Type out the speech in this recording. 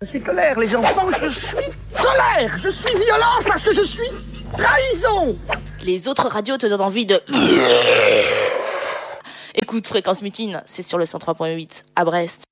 Je suis colère, les enfants, je suis colère. Je suis violence parce que je suis trahison. Les autres radios te donnent envie de... Écoute Fréquence Mutine, c'est sur le 103.8 à Brest.